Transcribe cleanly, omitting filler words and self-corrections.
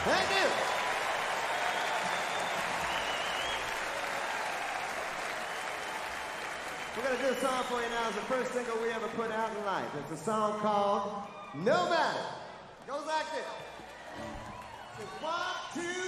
Thank you. We're going to do a song for you now. It's the first single we ever put out in life. It's a song called No Matter. It goes like this. It's 1, 2,